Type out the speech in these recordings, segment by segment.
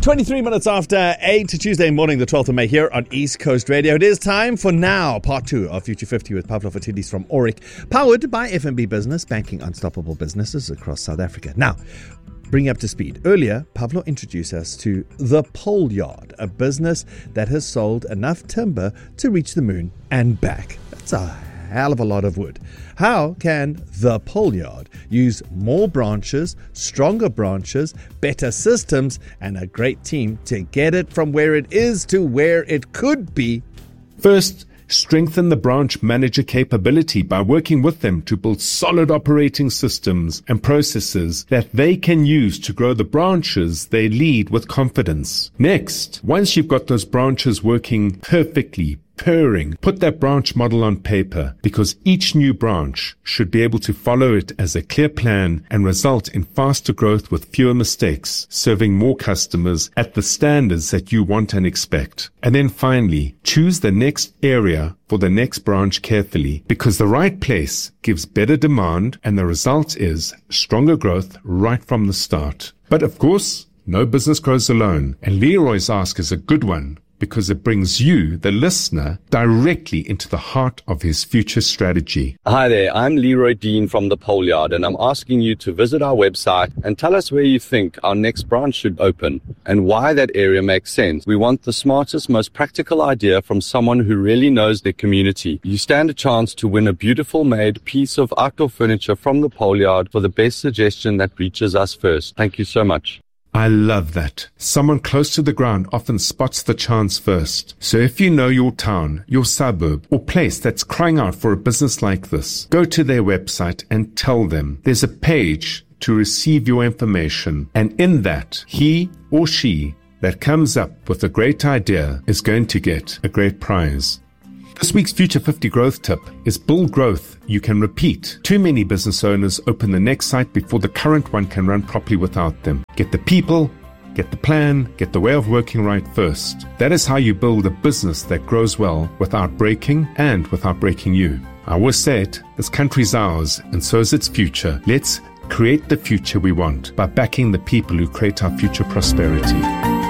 23 minutes after 8, Tuesday morning, the 12th of May, here on East Coast Radio. It is time for Now, part 2 of Future 50 with Pavlo Phitidis from Aurik, powered by FNB Business, banking unstoppable businesses across South Africa. Now, bring you up to speed. Earlier, Pavlo introduced us to The Pole Yard, a business that has sold enough timber to reach the moon and back. That's a hell of a lot of wood. How can The Pole Yard use more branches, stronger branches, better systems, and a great team to get it from where it is to where it could be? First, strengthen the branch manager capability by working with them to build solid operating systems and processes that they can use to grow the branches they lead with confidence. Next, once you've got those branches working perfectly, purring, put that branch model on paper, because each new branch should be able to follow it as a clear plan and result in faster growth with fewer mistakes, serving more customers at the standards that you want and expect. And then finally, choose the next area for the next branch carefully, because the right place gives better demand and the result is stronger growth right from the start. But of course, no business grows alone, and Leroy's Ask is a good one, because it brings you, the listener, directly into the heart of his future strategy. Hi there, I'm Leroy Dean from The Pole Yard, and I'm asking you to visit our website and tell us where you think our next branch should open and why that area makes sense. We want the smartest, most practical idea from someone who really knows their community. You stand a chance to win a beautiful made piece of outdoor furniture from The Pole Yard for the best suggestion that reaches us first. Thank you so much. I love that. Someone close to the ground often spots the chance first. So if you know your town, your suburb, or place that's crying out for a business like this, go to their website and tell them there's a page to receive your information. And in that, he or she that comes up with a great idea is going to get a great prize. This week's Future 50 growth tip is build growth you can repeat. Too many business owners open the next site before the current one can run properly without them. Get the people, get the plan, get the way of working right first. That is how you build a business that grows well without breaking and without breaking you. I always say it, this country's ours and so is its future. Let's create the future we want by backing the people who create our future prosperity.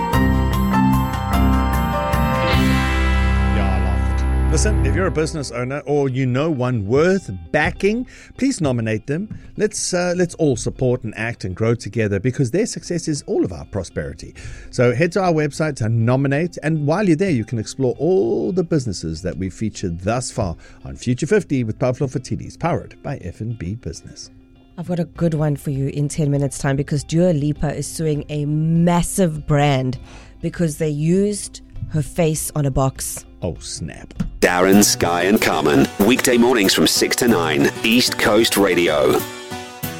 Listen, if you're a business owner or you know one worth backing, please nominate them. Let's all support and act and grow together, because their success is all of our prosperity. So head to our website to nominate, and while you're there, you can explore all the businesses that we've featured thus far on Future 50 with Pavlo Phitidis, powered by FNB Business. I've got a good one for you in 10 minutes' time, because Dua Lipa is suing a massive brand because they used her face on a box. Oh, snap. Darren, Sky and Carmen, weekday mornings from 6 to 9, East Coast Radio.